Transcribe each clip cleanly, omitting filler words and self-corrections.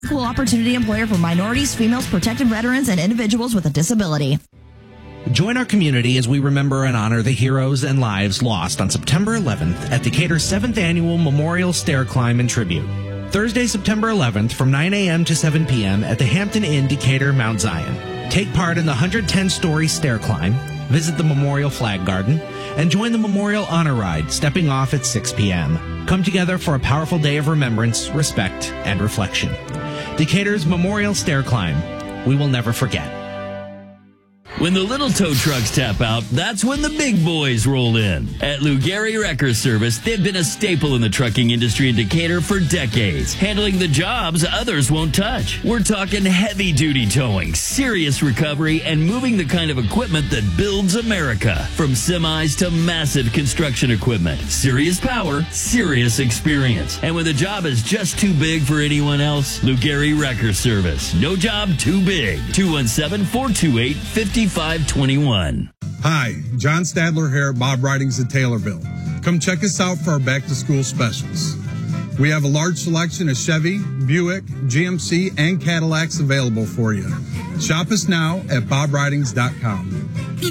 Equal opportunity employer for minorities, females, protected veterans, and individuals with a disability. Join our community as we remember and honor the heroes and lives lost on September 11th at Decatur's 7th Annual Memorial Stair Climb and Tribute. Thursday, September 11th from 9 a.m. to 7 p.m. at the Hampton Inn, Decatur, Mount Zion. Take part in the 110-story stair climb, visit the Memorial Flag Garden, and join the Memorial Honor Ride, stepping off at 6 p.m. Come together for a powerful day of remembrance, respect, and reflection. Decatur's Memorial Stair Climb. We will never forget. When the little tow trucks tap out, that's when the big boys roll in. At Lugari Wrecker Service, they've been a staple in the trucking industry in Decatur for decades, handling the jobs others won't touch. We're talking heavy-duty towing, serious recovery, and moving the kind of equipment that builds America. From semis to massive construction equipment. Serious power, serious experience. And when the job is just too big for anyone else, Lugari Wrecker Service. No job too big. 217-428-5521. Hi, John Stadler here at Bob Ridings in Taylorville. Come check us out for our back-to-school specials. We have a large selection of Chevy, Buick, GMC, and Cadillacs available for you. Shop us now at bobridings.com.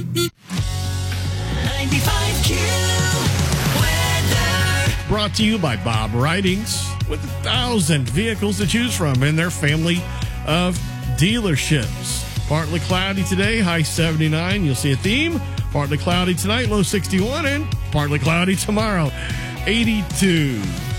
95Q weather. Brought to you by Bob Ridings, with 1,000 vehicles to choose from in their family of dealerships. Partly cloudy today, high 79. You'll see a theme. Partly cloudy tonight, low 61, and partly cloudy tomorrow, 82.